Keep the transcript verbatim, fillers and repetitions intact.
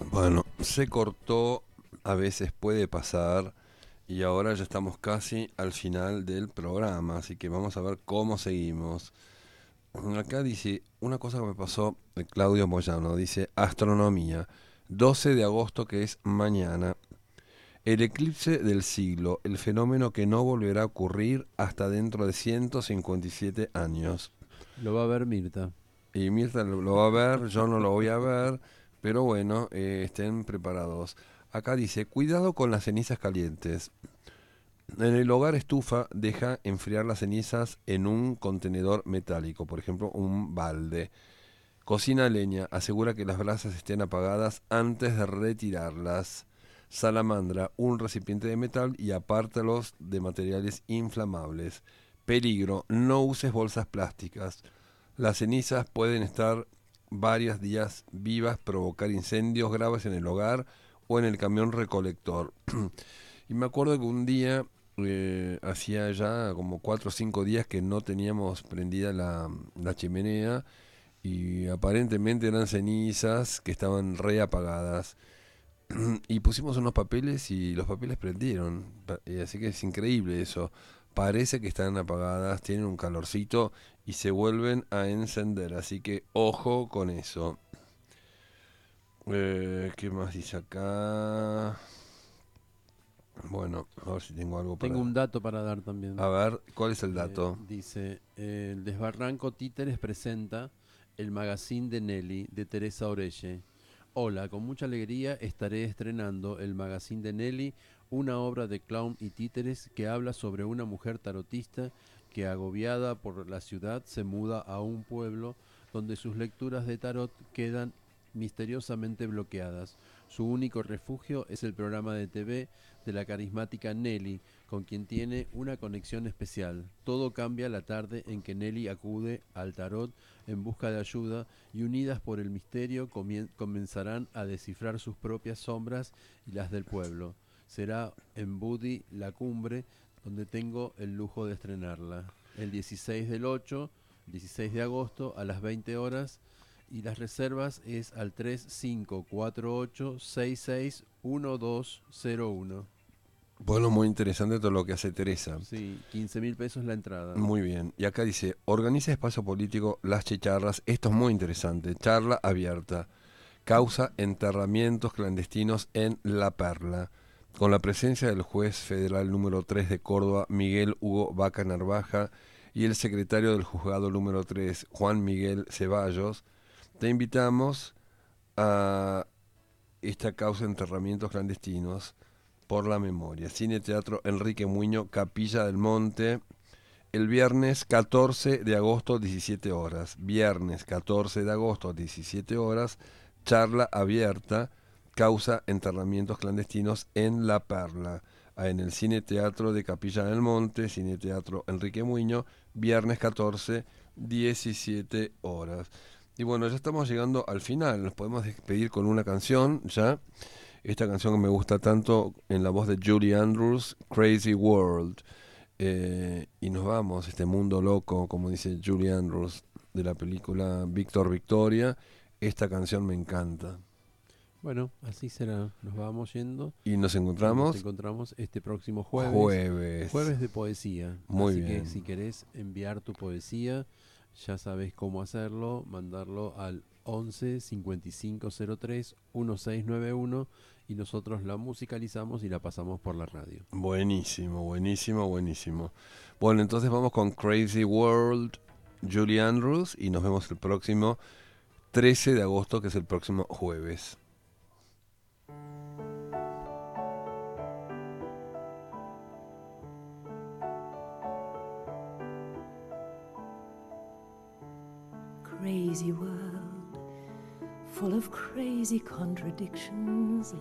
Bueno, se cortó, a veces puede pasar, y ahora ya estamos casi al final del programa, así que vamos a ver cómo seguimos. Acá dice, una cosa que me pasó, eh, Claudio Moyano, dice, astronomía, doce de agosto que es mañana, el eclipse del siglo, el fenómeno que no volverá a ocurrir hasta dentro de ciento cincuenta y siete años. Lo va a ver Mirta. Y Mirta lo, lo va a ver, yo no lo voy a ver, pero bueno, eh, estén preparados. Acá dice, cuidado con las cenizas calientes. En el hogar estufa deja enfriar las cenizas en un contenedor metálico, por ejemplo, un balde. Cocina a leña, asegura que las brasas estén apagadas antes de retirarlas. Salamandra, un recipiente de metal y apártalos de materiales inflamables. Peligro, no uses bolsas plásticas. Las cenizas pueden estar varios días vivas, provocar incendios graves en el hogar o en el camión recolector. Y me acuerdo que un día, eh, hacía ya como cuatro o cinco días que no teníamos prendida la, la chimenea y aparentemente eran cenizas que estaban reapagadas. Y pusimos unos papeles y los papeles prendieron. Pa- eh, Así que es increíble eso. Parece que están apagadas, tienen un calorcito y se vuelven a encender. Así que ojo con eso. Eh, ¿Qué más dice acá? Bueno, a ver si tengo algo Tengo para... un dato para dar también. A ver, ¿cuál es el Eh, dato? dice, eh, el Desbarranco Títeres presenta el magazine de Nelly de Teresa Orelle. Hola, con mucha alegría estaré estrenando el magazine de Nelly, una obra de clown y títeres que habla sobre una mujer tarotista que agobiada por la ciudad se muda a un pueblo donde sus lecturas de tarot quedan misteriosamente bloqueadas. Su único refugio es el programa de T V de la carismática Nelly, con quien tiene una conexión especial. Todo cambia la tarde en que Nelly acude al tarot en busca de ayuda y unidas por el misterio comien- comenzarán a descifrar sus propias sombras y las del pueblo. Será en Budi La Cumbre donde tengo el lujo de estrenarla. El dieciséis del ocho, dieciséis de agosto a las veinte horas y las reservas es al tres cinco cuatro ocho seis seis uno dos cero uno. Bueno, muy interesante todo lo que hace Teresa. Sí, quince mil pesos la entrada. Muy bien. Y acá dice, organiza espacio político Las Chicharras. Esto es muy interesante. Charla abierta. Causa enterramientos clandestinos en La Perla. Con la presencia del juez federal número tres de Córdoba, Miguel Hugo Vaca Narvaja, y el secretario del juzgado número tres, Juan Miguel Ceballos, te invitamos a esta causa de enterramientos clandestinos por la memoria. Cine Teatro Enrique Muño, Capilla del Monte, el viernes catorce de agosto, diecisiete horas. Viernes catorce de agosto, diecisiete horas, charla abierta, causa enterramientos clandestinos en La Perla. Ah, En el Cine Teatro de Capilla del Monte, Cine Teatro Enrique Muño, viernes catorce, diecisiete horas. Y bueno, ya estamos llegando al final. Nos podemos despedir con una canción ya. Esta canción que me gusta tanto en la voz de Julie Andrews, Crazy World. Eh, y nos vamos, este mundo loco, como dice Julie Andrews, de la película Víctor Victoria. Esta canción me encanta. Bueno, así será. Nos vamos yendo Y nos y nos encontramos encontramos este próximo jueves, jueves. jueves de poesía. Muy Así que si bien. querés enviar tu poesía, ya sabés cómo hacerlo, mandarlo al once cincuenta y cinco cero tres dieciséis noventa y uno y nosotros la musicalizamos y la pasamos por la radio. Buenísimo, buenísimo, buenísimo. Bueno, entonces vamos con Crazy World, Julie Andrews, y nos vemos el próximo trece de agosto, que es el próximo jueves. Crazy world, full of crazy contradictions.